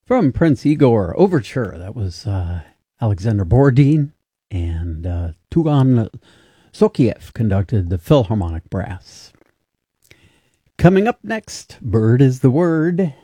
From Prince Igor Overture, that was Alexander Borodin, and Tugan Sokiev conducted the Philharmonic Brass. Coming up next, Bird is the Word,